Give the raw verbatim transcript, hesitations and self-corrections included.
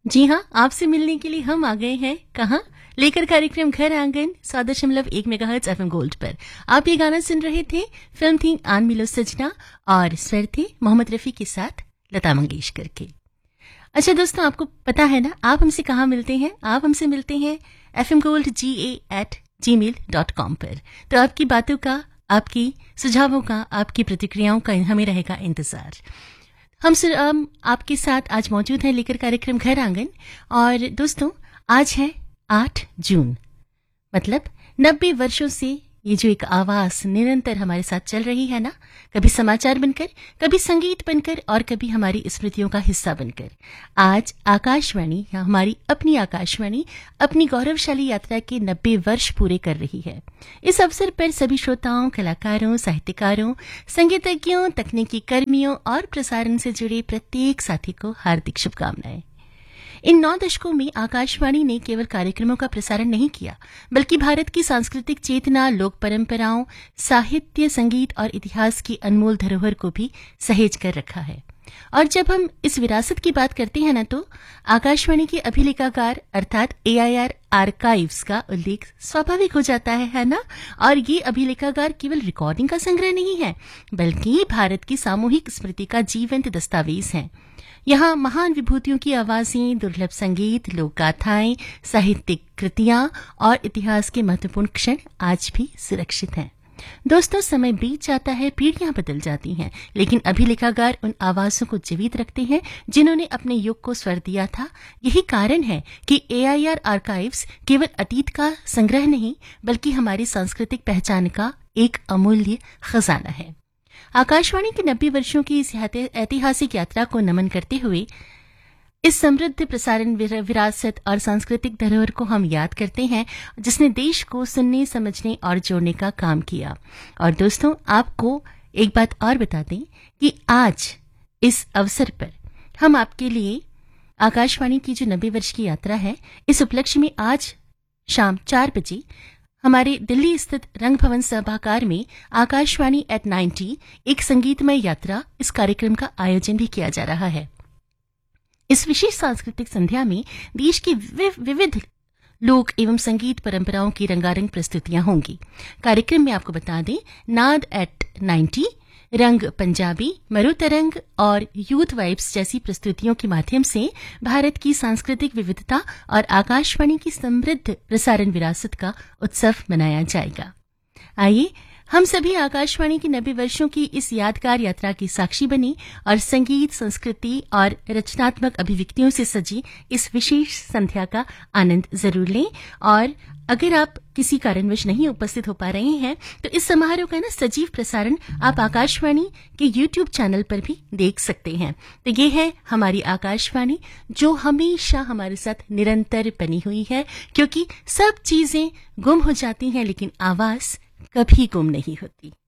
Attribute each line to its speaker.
Speaker 1: जी हाँ, आपसे मिलने के लिए हम आ गए हैं। कहाँ? लेकर कार्यक्रम घर आंगन सौ दशमलव एक मेगाहर्ट्ज एफएम गोल्ड पर। आप ये गाना सुन रहे थे, फिल्म थी आन मिलो सजना और स्वर थे मोहम्मद रफी के साथ लता मंगेशकर के। अच्छा दोस्तों, आपको पता है ना आप हमसे कहाँ मिलते हैं? आप हमसे मिलते हैं एफ एम गोल्ड जी ए एट जी मेल डॉट कॉम पर। तो आपकी बातों का, आपकी सुझावों का, आपकी प्रतिक्रियाओं का हमें रहेगा इंतजार। हम सर हम आपके साथ आज मौजूद हैं लेकर कार्यक्रम घर आंगन। और दोस्तों, आज है आठ जून, मतलब नब्बे वर्षों से ये जो एक आवाज निरंतर हमारे साथ चल रही है ना, कभी समाचार बनकर, कभी संगीत बनकर और कभी हमारी स्मृतियों का हिस्सा बनकर, आज आकाशवाणी या हमारी अपनी आकाशवाणी अपनी गौरवशाली यात्रा के नब्बे वर्ष पूरे कर रही है। इस अवसर पर सभी श्रोताओं, कलाकारों, साहित्यकारों, संगीतज्ञों, तकनीकी कर्मियों और प्रसारण से जुड़े प्रत्येक साथी को हार्दिक शुभकामनाएं। इन नौ दशकों में आकाशवाणी ने केवल कार्यक्रमों का प्रसारण नहीं किया, बल्कि भारत की सांस्कृतिक चेतना, लोक परंपराओं, साहित्य, संगीत और इतिहास की अनमोल धरोहर को भी सहेज कर रखा है। और जब हम इस विरासत की बात करते हैं ना, तो आकाशवाणी के अभिलेखागार अर्थात ए आई आर आर्काइव्स का उल्लेख स्वाभाविक हो जाता है, है ना? और ये अभिलेखागार केवल रिकॉर्डिंग का संग्रह नहीं है, बल्कि भारत की सामूहिक स्मृति का जीवंत दस्तावेज है। यहाँ महान विभूतियों की आवाजें, दुर्लभ संगीत, लोक गाथाएं, साहित्यिक कृतियां और इतिहास के महत्वपूर्ण क्षण आज भी सुरक्षित हैं। दोस्तों, समय बीत जाता है, पीढ़ियां बदल जाती हैं, लेकिन अभिलेखागार उन आवाजों को जीवित रखते हैं जिन्होंने अपने युग को स्वर दिया था। यही कारण है कि ए आई आर आर्काइव्स केवल अतीत का संग्रह नहीं, बल्कि हमारी सांस्कृतिक पहचान का एक अमूल्य खजाना है। आकाशवाणी के नब्बे वर्षों की इस ऐतिहासिक यात्रा को नमन करते हुए इस समृद्ध प्रसारण विरासत और सांस्कृतिक धरोहर को हम याद करते हैं, जिसने देश को सुनने, समझने और जोड़ने का काम किया। और दोस्तों, आपको एक बात और बता दें कि आज इस अवसर पर हम आपके लिए आकाशवाणी की जो नब्बे वर्ष की यात्रा है, इस उपलक्ष्य में आज शाम चार बजे हमारे दिल्ली स्थित रंग भवन सभागार में आकाशवाणी एट नाइन्टी एक संगीतमय यात्रा, इस कार्यक्रम का आयोजन भी किया जा रहा है। इस विशेष सांस्कृतिक संध्या में देश की विविध लोक एवं संगीत परंपराओं की रंगारंग प्रस्तुतियां होंगी। कार्यक्रम में आपको बता दें, नाद एट नाइन्टी, रंग पंजाबी, मरुतरंग और यूथ वाइब्स जैसी प्रस्तुतियों के माध्यम से भारत की सांस्कृतिक विविधता और आकाशवाणी की समृद्ध प्रसारण विरासत का उत्सव मनाया जाएगा। आइए हम सभी आकाशवाणी की नब्बे वर्षों की इस यादगार यात्रा की साक्षी बने और संगीत, संस्कृति और रचनात्मक अभिव्यक्तियों से सजी इस विशेष संध्या का आनंद जरूर लें। और अगर आप किसी कारणवश नहीं उपस्थित हो पा रहे हैं, तो इस समारोह का ना सजीव प्रसारण आप आकाशवाणी के यूट्यूब चैनल पर भी देख सकते हैं। तो ये है हमारी आकाशवाणी, जो हमेशा हमारे साथ निरंतर बनी हुई है, क्योंकि सब चीजें गुम हो जाती हैं लेकिन आवाज कभी गुम नहीं होती।